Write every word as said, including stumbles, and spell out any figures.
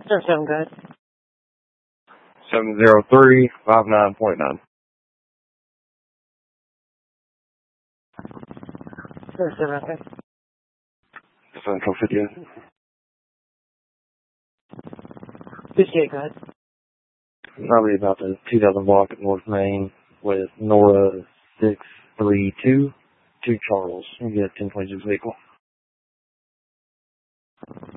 Sure, seven, go ahead. seven zero three five nine point nine. Sure, seven, okay. seven four fifty-eight. fifty-eight, go ahead. Probably about the two thousand block at North Main with Nora six three two, two Charles. You get a ten twenty-six vehicle.